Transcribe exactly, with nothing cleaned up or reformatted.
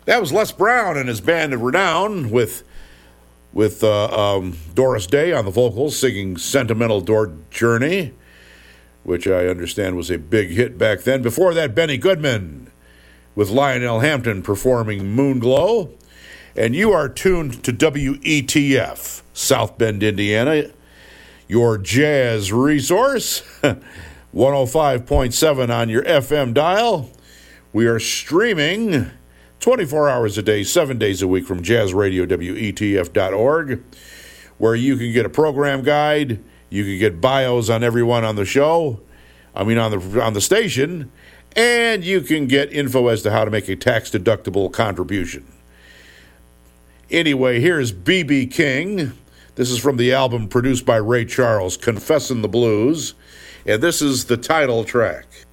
That was Les Brown and his band of renown with with uh, um, Doris Day on the vocals singing Sentimental Door Journey, which I understand was a big hit back then. Before that, Benny Goodman with Lionel Hampton performing Moonglow. And you are tuned to W E T F, South Bend, Indiana, your jazz resource, one oh five point seven on your F M dial. We are streaming twenty-four hours a day, seven days a week from jazz radio W E T F dot org, where you can get a program guide, you can get bios on everyone on the show, I mean on the on the station, and you can get info as to how to make a tax-deductible contribution. Anyway, here's B B King. This is from the album produced by Ray Charles, Confessin' the Blues, and this is the title track.